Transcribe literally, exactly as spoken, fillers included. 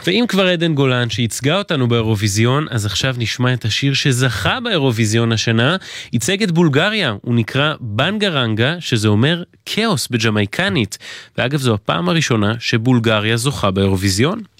ואם כבר עדן גולן שהצגה אותנו באירוויזיון, אז עכשיו נשמע את השיר שזכה באירוויזיון השנה, ייצג את בולגריה, הוא נקרא בנגרנגה, שזה אומר כאוס בג'מייקנית, ואגב זו הפעם הראשונה שבולגריה זוכה באירוויזיון.